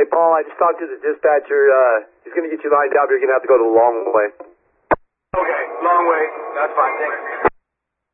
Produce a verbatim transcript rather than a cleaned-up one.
Hey, Paul, I just talked to the dispatcher. Uh, he's going to get you lined up. You're going to have to go to the long way. Okay, long way. That's fine. Thanks.